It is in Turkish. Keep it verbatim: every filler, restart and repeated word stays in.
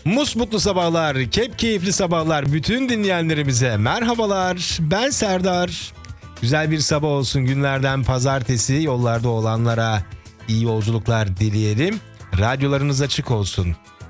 Musmutlu sabahlar, kep keyifli sabahlar bütün dinleyenlerimize merhabalar. Ben Serdar. Güzel bir sabah olsun, günlerden pazartesi, yollarda olanlara iyi yolculuklar dileyelim. Radyolarınız açık olsun.